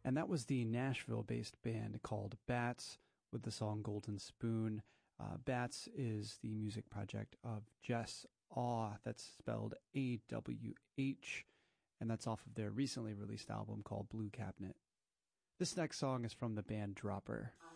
And that was the Nashville-based band called Bats with the song Golden Spoon. Bats is the music project of Jess Aw, that's spelled A-W-H, and that's off of their recently released album called Blue Cabinet. This next song is from the band Dropper.